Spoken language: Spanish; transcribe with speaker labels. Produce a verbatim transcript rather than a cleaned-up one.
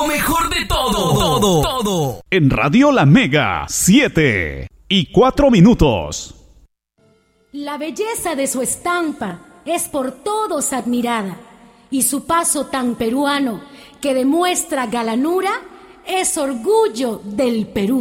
Speaker 1: mejor de todo, todo, todo.
Speaker 2: En Radio La Mega, siete y cuatro minutos.
Speaker 3: La belleza de su estampa es por todos admirada, y su paso tan peruano que demuestra galanura es orgullo del Perú.